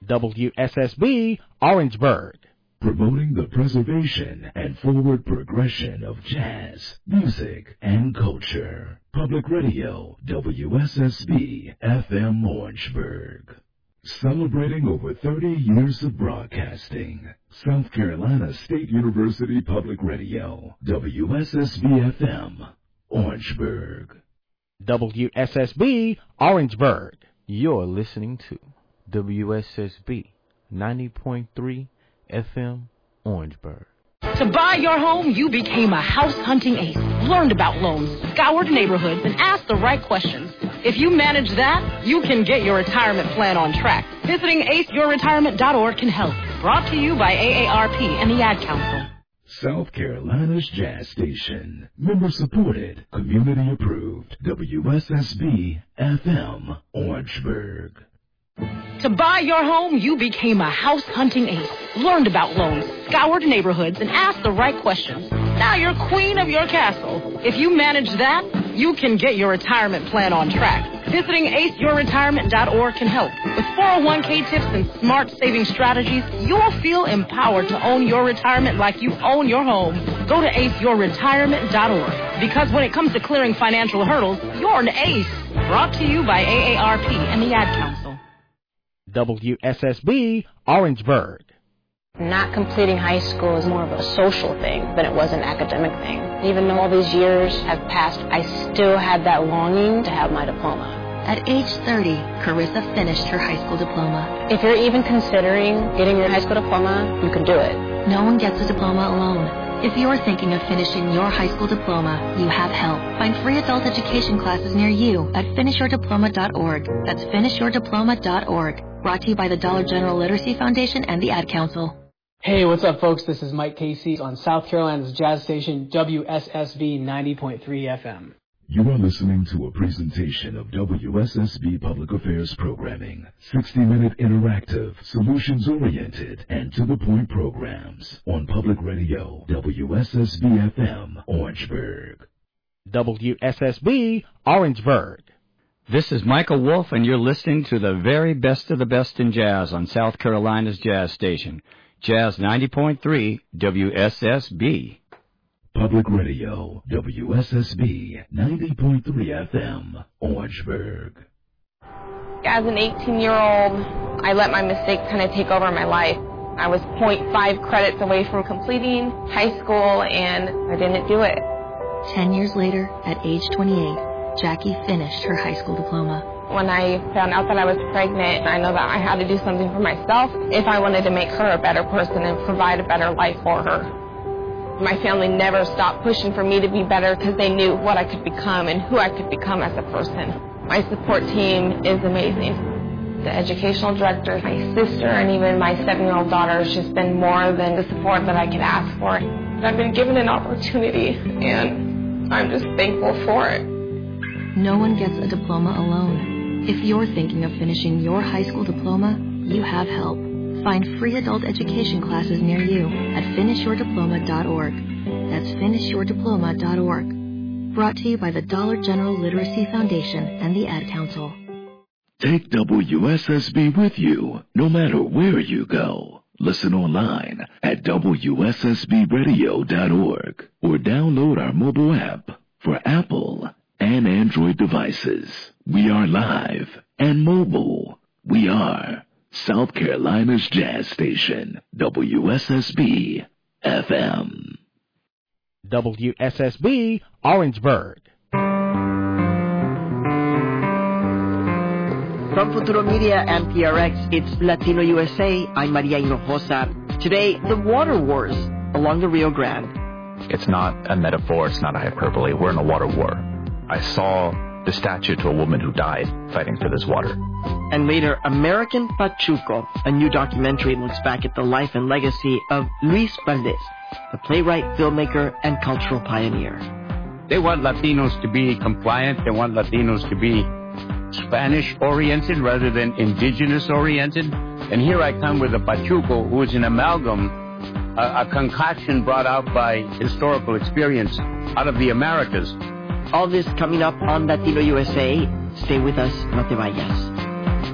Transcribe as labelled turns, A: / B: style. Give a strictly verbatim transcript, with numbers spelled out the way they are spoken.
A: W S S B Orangeburg.
B: Promoting the preservation and forward progression of jazz, music, and culture. Public Radio, W S S B F M Orangeburg. Celebrating over thirty years of broadcasting. South Carolina State University Public Radio, W S S B F M, Orangeburg.
A: W S S B Orangeburg.
C: You're listening to W S S B ninety point three F M Orangeburg.
D: To buy your home, you became a house hunting ace, learned about loans, scoured neighborhoods, and asked the right questions. If you manage that, you can get your retirement plan on track. Visiting ace your retirement dot org can help. Brought to you by A A R P and the Ad Council.
B: South Carolina's Jazz Station. Member supported, community approved. W S S B F M Orangeburg.
D: To buy your home, you became a house hunting ace, learned about loans, scoured neighborhoods, and asked the right questions. Now you're queen of your castle. If you manage that, you can get your retirement plan on track. Visiting ace your retirement dot org can help. With four oh one k tips and smart saving strategies, you'll feel empowered to own your retirement like you own your home. Go to ace your retirement dot org. Because when it comes to clearing financial hurdles, you're an ace. Brought to you by A A R P and the Ad Council.
A: W S S B Orangeburg.
E: Not completing high school is more of a social thing than it was an academic thing. Even though all these years have passed, I still had that longing to have my diploma.
F: At age thirty, Carissa finished her high school diploma.
E: If you're even considering getting your high school diploma, you can do it.
F: No one gets a diploma alone. If you're thinking of finishing your high school diploma, you have help. Find free adult education classes near you at finish your diploma dot org. That's finish your diploma dot org. Brought to you by the Dollar General Literacy Foundation and the Ad Council.
G: Hey, what's up, folks? This is Mike Casey on South Carolina's Jazz Station, W S S B ninety point three F M.
B: You are listening to a presentation of W S S B Public Affairs Programming. sixty-minute interactive, solutions-oriented, and to-the-point programs on Public Radio, W S S B F M, Orangeburg.
A: W S S B Orangeburg.
H: This is Michael Wolf, and you're listening to the very best of the best in jazz on South Carolina's Jazz Station, Jazz ninety point three W S S B.
B: Public Radio, W S S B ninety point three F M, Orangeburg.
E: As an eighteen-year-old, I let my mistakes kind of take over my life. I was zero point five credits away from completing high school, and I didn't do it.
F: Ten years later, at age twenty-eight, Jackie finished her high school diploma.
E: When I found out that I was pregnant, I know that I had to do something for myself if I wanted to make her a better person and provide a better life for her. My family never stopped pushing for me to be better because they knew what I could become and who I could become as a person. My support team is amazing. The educational director, my sister, and even my seven-year-old daughter has just been more than the support that I could ask for. I've been given an opportunity, and I'm just thankful for it.
F: No one gets a diploma alone. If you're thinking of finishing your high school diploma, you have help. Find free adult education classes near you at finish your diploma dot org. That's finish your diploma dot org. Brought to you by the Dollar General Literacy Foundation and the Ad Council.
B: Take W S S B with you, no matter where you go. Listen online at W S S B radio dot org or download our mobile app for Apple and Android devices. We are live and mobile. We are South Carolina's Jazz Station, W S S B F M.
A: W S S B Orangeburg.
I: From Futuro Media and P R X, it's Latino U S A. I'm Maria Hinojosa. Today, the water wars along the Rio Grande.
J: It's not a metaphor. It's not a hyperbole. We're in a water war. I saw the statue to a woman who died fighting for this water.
I: And later, American Pachuco, a new documentary looks back at the life and legacy of Luis Valdés, the playwright, filmmaker, and cultural pioneer.
K: They want Latinos to be compliant. They want Latinos to be Spanish-oriented rather than indigenous-oriented. And here I come with a Pachuco, who is an amalgam, a, a concoction brought out by historical experience out of the Americas.
I: All this coming up on Latino U S A. Stay with us, no te vayas.